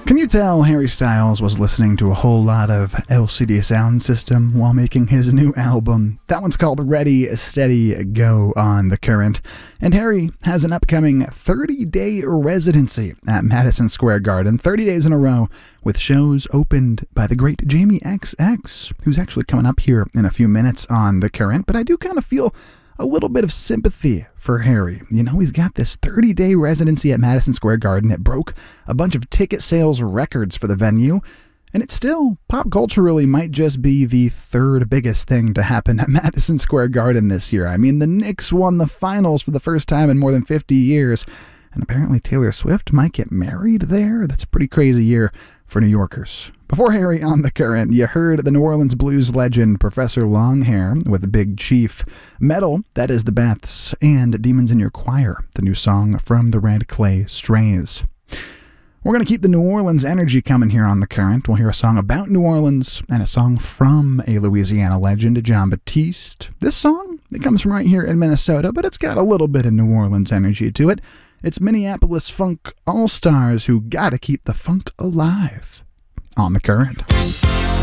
Can you tell Harry Styles was listening to a whole lot of LCD Sound System while making his new album? That one's called Ready, Steady, Go on The Current. And Harry has an upcoming 30-day residency at Madison Square Garden, 30 days in a row, with shows opened by the great Jamie XX, who's actually coming up here in a few minutes on The Current. But I do kind of feel a little bit of sympathy for Harry. You know, he's got this 30-day residency at Madison Square Garden. It broke a bunch of ticket sales records for the venue, and it still, pop culturally, might just be the third biggest thing to happen at Madison Square Garden this year. I mean, the Knicks won the finals for the first time in more than 50 years, and apparently Taylor Swift might get married there. That's a pretty crazy year for New Yorkers. Before Harry on The Current, you heard the New Orleans blues legend Professor Longhair with Big Chief, Metal, that is the Beths, and Demons in Your Choir, the new song from the Red Clay Strays. We're going to keep the New Orleans energy coming here on The Current. We'll hear a song about New Orleans and a song from a Louisiana legend, Jon Batiste. This song, it comes from right here in Minnesota, but it's got a little bit of New Orleans energy to it. It's Minneapolis Funk All-Stars who gotta keep the funk alive on The Current.